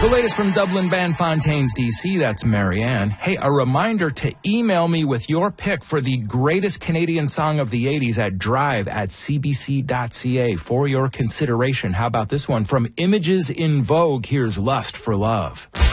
The latest from Dublin band Fontaines DC, that's Marianne. Hey, a reminder to email me with your pick for the greatest Canadian song of the 80s at drive@cbc.ca for your consideration. How about this one from Images in Vogue? Here's Lust for Love.